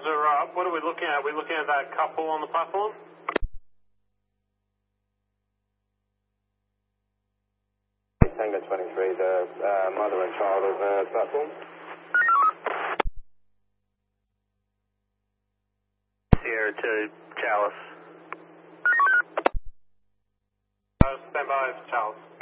are up. What are we looking at? Are we looking at that couple on the platform? Tango 23, the mother and child of the platform. Sierra to Chalice. Stand by, Charles.